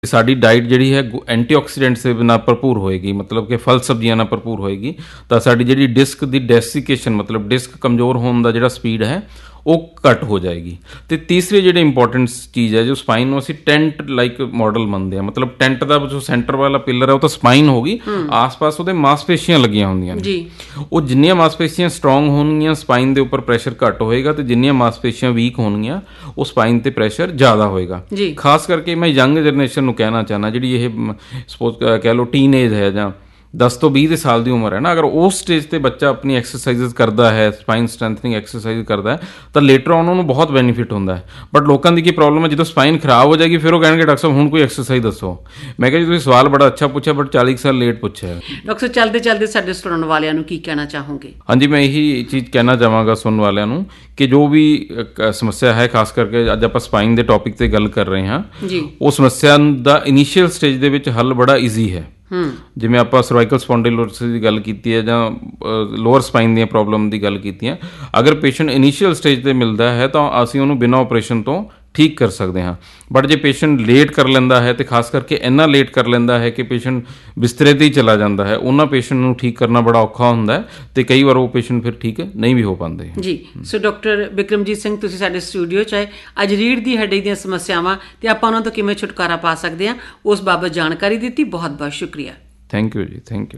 ਸਾਡੀ ਡਾਈਟ ਜਿਹੜੀ ਹੈ ਐਂਟੀਆਕਸੀਡੈਂਟਸ ਦੇ ਨਾਲ ਭਰਪੂਰ ਹੋਏਗੀ, ਮਤਲਬ ਕਿ ਫਲ ਸਬਜ਼ੀਆਂ ਨਾਲ ਭਰਪੂਰ ਹੋਏਗੀ, ਤਾਂ ਸਾਡੀ ਜਿਹੜੀ ਡਿਸਕ ਦੀ ਡੈਸੀਕੇਸ਼ਨ ਮਤਲਬ ਡਿਸਕ ਕਮਜ਼ੋਰ ਹੋਣ ਦਾ ਜਿਹੜਾ ਸਪੀਡ ਹੈ ਉਹ ਘੱਟ ਹੋ ਜਾਏਗੀ। ਅਤੇ ਤੀਸਰੀ ਜਿਹੜੀ ਇੰਪੋਰਟੈਂਟ ਚੀਜ਼ ਹੈ, ਜੋ ਸਪਾਈਨ ਨੂੰ ਅਸੀਂ ਟੈਂਟ ਲਾਈਕ ਮਾਡਲ ਮੰਨਦੇ ਹਾਂ, ਮਤਲਬ ਟੈਂਟ ਦਾ ਜੋ ਸੈਂਟਰ ਵਾਲਾ ਪਿਲਰ ਹੈ ਉਹ ਤਾਂ ਸਪਾਈਨ ਹੋ ਗਈ, ਆਸ-ਪਾਸ ਉਹਦੇ ਮਾਸਪੇਸ਼ੀਆਂ ਲੱਗੀਆਂ ਹੁੰਦੀਆਂ ਨੇ ਜੀ। ਉਹ ਜਿੰਨੀਆਂ ਮਾਸਪੇਸ਼ੀਆਂ ਸਟਰੋਂਗ ਹੋਣਗੀਆਂ ਸਪਾਈਨ ਦੇ ਉੱਪਰ ਪ੍ਰੈਸ਼ਰ ਘੱਟ ਹੋਏਗਾ, ਅਤੇ ਜਿੰਨੀਆਂ ਮਾਸਪੇਸ਼ੀਆਂ ਵੀਕ ਹੋਣਗੀਆਂ ਉਹ ਸਪਾਈਨ 'ਤੇ ਪ੍ਰੈਸ਼ਰ ਜ਼ਿਆਦਾ ਹੋਏਗਾ। ਖਾਸ ਕਰਕੇ ਮੈਂ ਯੰਗ ਜਨਰੇਸ਼ਨ ਨੂੰ ਕਹਿਣਾ ਚਾਹੁੰਦਾ, ਜਿਹੜੀ ਇਹ ਸਪੋਜ਼ ਕਹਿ ਲਓ ਟੀਨਏਜ ਹੈ ਜਾਂ 10 ਤੋਂ 20 ਦੇ ਸਾਲ ਦੀ ਉਮਰ ਹੈ ਨਾ, ਅਗਰ ਉਸ ਸਟੇਜ 'ਤੇ ਬੱਚਾ ਆਪਣੀ ਐਕਸਰਸਾਈਜ਼ ਕਰਦਾ ਹੈ, ਸਪਾਈਨ ਸਟਰੈਂਥਨਿੰਗ ਐਕਸਰਸਾਈਜ਼ ਕਰਦਾ ਹੈ, ਤਾਂ ਲੇਟਰ ਔਨ ਉਹਨੂੰ ਬਹੁਤ ਬੈਨੀਫਿਟ ਹੁੰਦਾ ਹੈ। ਬਟ ਲੋਕਾਂ ਦੀ ਕੀ ਪ੍ਰੋਬਲਮ ਹੈ, ਜਦੋਂ ਸਪਾਈਨ ਖਰਾਬ ਹੋ ਜਾਏਗੀ ਫਿਰ ਉਹ ਕਹਿਣਗੇ ਡਾਕਟਰ ਸਾਹਿਬ ਹੁਣ ਕੋਈ ਐਕਸਰਸਾਈਜ਼ ਦੱਸੋ। ਮੈਂ ਕਿਹਾ ਜੀ ਤੁਸੀਂ ਸਵਾਲ ਬੜਾ ਅੱਛਾ ਪੁੱਛਿਆ, ਬਟ 40 ਸਾਲ ਲੇਟ ਪੁੱਛਿਆ। ਡਾਕਟਰ ਚਲਦੇ ਚਲਦੇ ਸਾਡੇ ਸੁਣਨ ਵਾਲਿਆਂ ਨੂੰ ਕੀ ਕਹਿਣਾ ਚਾਹੋਗੇ? ਹਾਂਜੀ, ਮੈਂ ਇਹੀ ਚੀਜ਼ ਕਹਿਣਾ ਚਾਹਾਂਗਾ ਸੁਣਨ ਵਾਲਿਆਂ ਨੂੰ ਕਿ ਜੋ ਵੀ ਸਮੱਸਿਆ ਹੈ, ਖਾਸ ਕਰਕੇ ਅੱਜ ਆਪਾਂ ਸਪਾਈਨ ਦੇ ਟੌਪਿਕ 'ਤੇ ਗੱਲ ਕਰ ਰਹੇ ਹਾਂ, ਉਹ ਸਮੱਸਿਆ ਦਾ ਇਨੀਸ਼ੀਅਲ ਸਟੇਜ ਦੇ ਵਿੱਚ ਹੱਲ ਬੜਾ ਈਜ਼ੀ ਹੈ। ਜਿਵੇਂ ਆਪਾਂ ਸਰਵਾਈਕਲ ਸਪੌਂਡਿਲੋਸਿਸ ਦੀ ਗੱਲ ਕੀਤੀ ਹੈ ਜਾਂ ਲੋਅਰ ਸਪਾਈਨ ਦੀਆਂ ਪ੍ਰੋਬਲਮ ਦੀ ਗੱਲ ਕੀਤੀ ਹੈ, ਅਗਰ ਪੇਸ਼ੈਂਟ ਇਨੀਸ਼ੀਅਲ ਸਟੇਜ 'ਤੇ ਮਿਲਦਾ ਹੈ ਤਾਂ ਅਸੀਂ ਉਹਨੂੰ ਬਿਨਾਂ ਆਪਰੇਸ਼ਨ ਤੋਂ ਠੀਕ ਕਰ ਸਕਦੇ ਹਾਂ। ਬਟ ਜੇ ਪੇਸ਼ੈਂਟ ਲੇਟ ਕਰ ਲੈਂਦਾ ਹੈ, ਅਤੇ ਖਾਸ ਕਰਕੇ ਇੰਨਾ ਲੇਟ ਕਰ ਲੈਂਦਾ ਹੈ ਕਿ ਪੇਸ਼ੈਂਟ ਬਿਸਤਰੇ 'ਤੇ ਹੀ ਚਲਾ ਜਾਂਦਾ ਹੈ, ਉਹਨਾਂ ਪੇਸ਼ੈਂਟ ਨੂੰ ਠੀਕ ਕਰਨਾ ਬੜਾ ਔਖਾ ਹੁੰਦਾ ਹੈ, ਅਤੇ ਕਈ ਵਾਰ ਉਹ ਪੇਸ਼ੈਂਟ ਫਿਰ ਠੀਕ ਨਹੀਂ ਵੀ ਹੋ ਪਾਉਂਦੇ ਜੀ। ਸੋ ਡਾਕਟਰ ਬਿਕਰਮਜੀਤ ਸਿੰਘ, ਤੁਸੀਂ ਸਾਡੇ ਸਟੂਡੀਓ 'ਚ ਆਏ, ਅੱਜ ਰੀੜ੍ਹ ਦੀ ਹੱਡੀ ਦੀਆਂ ਸਮੱਸਿਆਵਾਂ ਅਤੇ ਆਪਾਂ ਉਹਨਾਂ ਤੋਂ ਕਿਵੇਂ ਛੁਟਕਾਰਾ ਪਾ ਸਕਦੇ ਹਾਂ ਉਸ ਬਾਬਤ ਜਾਣਕਾਰੀ ਦਿੱਤੀ। ਬਹੁਤ ਬਹੁਤ ਸ਼ੁਕਰੀਆ। ਥੈਂਕ ਯੂ ਜੀ, ਥੈਂਕ ਯੂ।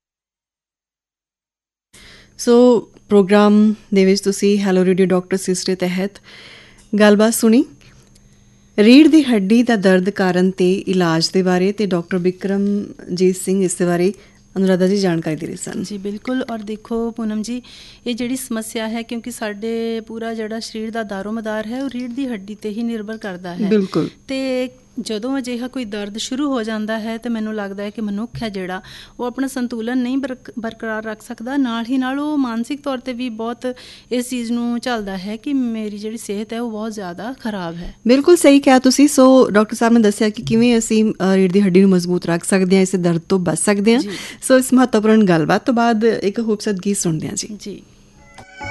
ਸੋ ਪ੍ਰੋਗਰਾਮ ਦੇ ਵਿੱਚ ਤੁਸੀਂ ਹੈਲੋ ਰੇਡੀਓ ਡਾਕਟਰ ਸਿਸ ਦੇ ਤਹਿਤ ਗੱਲਬਾਤ ਸੁਣੀ ਰੀੜ੍ਹ ਦੀ ਹੱਡੀ ਦਾ ਦਰਦ ਕਾਰਨ ਤੇ ਇਲਾਜ ਦੇ ਬਾਰੇ, ਅਤੇ ਡਾਕਟਰ ਬਿਕਰਮਜੀਤ ਸਿੰਘ ਇਸ ਦੇ ਬਾਰੇ ਅਨੁਰਾਧਾ ਜੀ ਜਾਣਕਾਰੀ ਦੇ ਰਹੇ ਸਨ। ਜੀ ਬਿਲਕੁਲ। ਔਰ ਦੇਖੋ ਪੂਨਮ ਜੀ, ਇਹ ਜਿਹੜੀ ਸਮੱਸਿਆ ਹੈ, ਕਿਉਂਕਿ ਸਾਡੇ ਪੂਰਾ ਜਿਹੜਾ ਸਰੀਰ ਦਾ ਦਾਰੋ ਮਦਾਰ ਹੈ ਉਹ ਰੀੜ੍ਹ ਦੀ ਹੱਡੀ 'ਤੇ ਹੀ ਨਿਰਭਰ ਕਰਦਾ ਹੈ। ਬਿਲਕੁਲ। ਅਤੇ ਜਦੋਂ ਅਜਿਹਾ ਕੋਈ ਦਰਦ ਸ਼ੁਰੂ ਹੋ ਜਾਂਦਾ ਹੈ ਤਾਂ ਮੈਨੂੰ ਲੱਗਦਾ ਹੈ ਕਿ ਮਨੁੱਖ ਹੈ ਜਿਹੜਾ ਉਹ ਆਪਣਾ ਸੰਤੁਲਨ ਨਹੀਂ ਬਰਕਰਾਰ ਰੱਖ ਸਕਦਾ, ਨਾਲ ਹੀ ਨਾਲ ਉਹ ਮਾਨਸਿਕ ਤੌਰ 'ਤੇ ਵੀ ਬਹੁਤ ਇਸ ਚੀਜ਼ ਨੂੰ ਝੱਲਦਾ ਹੈ ਕਿ ਮੇਰੀ ਜਿਹੜੀ ਸਿਹਤ ਹੈ ਉਹ ਬਹੁਤ ਜ਼ਿਆਦਾ ਖਰਾਬ ਹੈ। ਬਿਲਕੁਲ ਸਹੀ ਕਿਹਾ ਤੁਸੀਂ। ਸੋ ਡਾਕਟਰ ਸਾਹਿਬ ਨੇ ਦੱਸਿਆ ਕਿ ਕਿਵੇਂ ਅਸੀਂ ਰੀੜ੍ਹ ਦੀ ਹੱਡੀ ਨੂੰ ਮਜ਼ਬੂਤ ਰੱਖ ਸਕਦੇ ਹਾਂ, ਇਸੇ ਦਰਦ ਤੋਂ ਬਚ ਸਕਦੇ ਹਾਂ। ਸੋ ਇਸ ਮਹੱਤਵਪੂਰਨ ਗੱਲਬਾਤ ਤੋਂ ਬਾਅਦ ਇੱਕ ਖੂਬਸੂਰਤ ਗੀਤ ਸੁਣਦੇ ਹਾਂ ਜੀ।